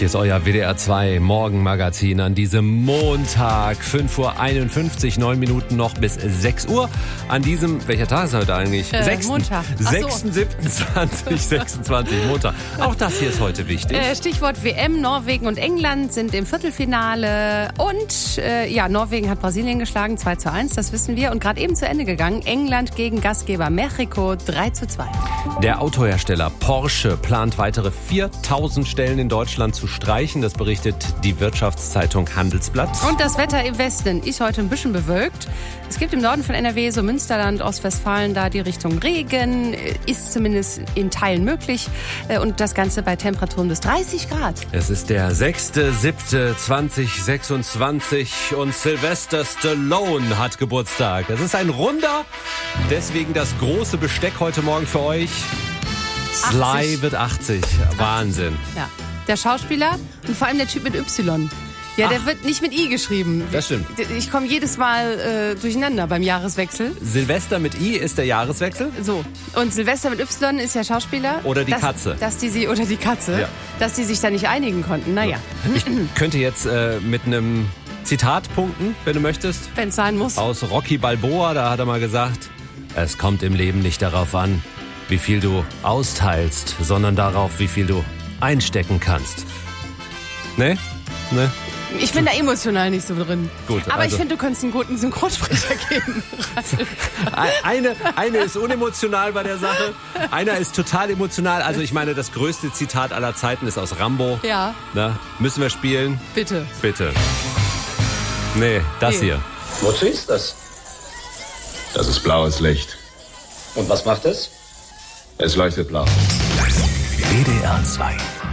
Hier ist euer WDR 2 Morgenmagazin an diesem Montag, 5:51 Uhr, 9 Minuten noch bis 6 Uhr. An diesem, welcher Tag ist heute eigentlich? Montag. 6.7.2026, Montag. Auch das hier ist heute wichtig. Stichwort WM, Norwegen und England sind im Viertelfinale. Und Norwegen hat Brasilien geschlagen, 2:1, das wissen wir. Und gerade eben zu Ende gegangen, England gegen Gastgeber Mexiko, 3:2. Der Autohersteller Porsche plant weitere 4.000 Stellen in Deutschland zu streichen. Das berichtet die Wirtschaftszeitung Handelsblatt. Und das Wetter im Westen ist heute ein bisschen bewölkt. Es gibt im Norden von NRW, so Münsterland, Ostwestfalen, da die Richtung Regen. Ist zumindest in Teilen möglich. Und das Ganze bei Temperaturen bis 30 Grad. Es ist der 6.7.2026 und Sylvester Stallone hat Geburtstag. Es ist ein runder, deswegen das große Besteck heute Morgen für euch. Sly wird 80. Wahnsinn. Ja. Der Schauspieler und vor allem der Typ mit Y. Ja, der wird nicht mit I geschrieben. Das stimmt. Ich komme jedes Mal durcheinander beim Jahreswechsel. Silvester mit I ist der Jahreswechsel. So. Und Silvester mit Y ist der Schauspieler. Oder die Katze. Oder die Katze. Ja. Dass die sich da nicht einigen konnten. Naja. Ich könnte jetzt mit einem Zitat punkten, wenn du möchtest. Wenn es sein muss. Aus Rocky Balboa, da hat er mal gesagt, es kommt im Leben nicht darauf an, wie viel du austeilst, sondern darauf, wie viel du einstecken kannst. Ne? Ich bin da emotional nicht so drin. Gut, aber ich finde, du könntest einen guten Synchronsprecher geben. Eine ist unemotional bei der Sache, einer ist total emotional. Also ich meine, das größte Zitat aller Zeiten ist aus Rambo. Ja. Na, müssen wir spielen? Bitte. Nee, das hier. Wozu ist das? Das ist blaues Licht. Und was macht es? Es leuchtet blau. WDR 2